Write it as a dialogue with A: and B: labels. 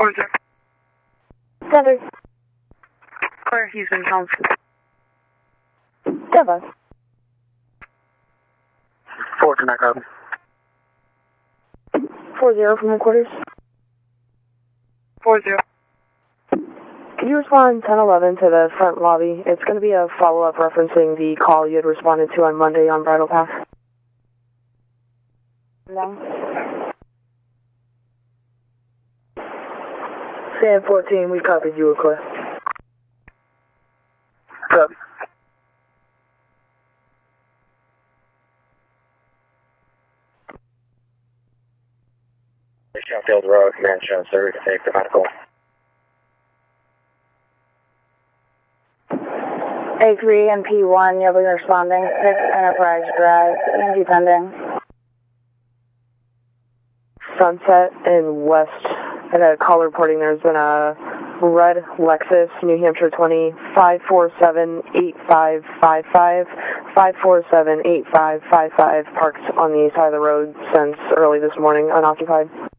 A: 40.
B: Center.
A: Clear, Houston, Thompson.
B: Deva.
C: 4 to 9 carbon.
B: 40 from headquarters.
A: 40.
B: Could you respond 1011 to the front lobby? It's going to be a follow-up referencing the call you had responded to on Monday on Bridle Path. No. Sam 14, we copied you, clear.
C: Copy. Sheffield Road, Mansion, Surrey to take the medical.
B: A3 and P1, you'll be responding. 6 Enterprise Drive, EMG pending. Sunset and West. I got a call reporting there's been a red Lexus, New Hampshire 20, 547-8555, 547-8555, parked on the side of the road since early this morning, unoccupied.